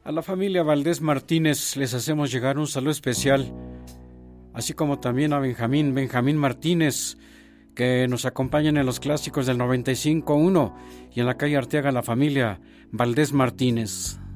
A la familia Valdés Martínez les hacemos llegar un saludo especial, así como también a Benjamín Martínez, que nos acompañan en los clásicos del 95.1 y en la calle Arteaga, la familia Valdés Martínez.